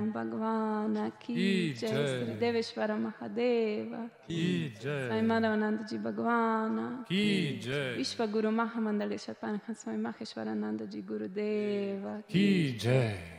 Narayana Bhagwan Ki Jai, Sri Deveshwara Mahadeva Ki Jai, Swami Madhavanandaji Bhagwan Ki Jai, Vishwa Guru Mahamandalesha Panakha Swami Maheshwaranandaji Gurudeva Ki Jai.